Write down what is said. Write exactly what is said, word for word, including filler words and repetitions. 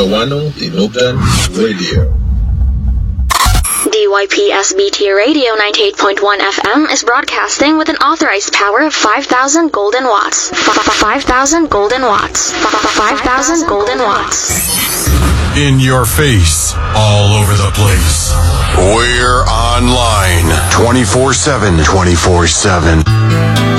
Wano Tinugdan Radio. D Y P S B T Radio ninety-eight point one F M is broadcasting with an authorized power of five thousand golden watts. five thousand golden watts. five thousand golden watts. In your face, all over the place. We're online twenty-four seven. twenty-four seven.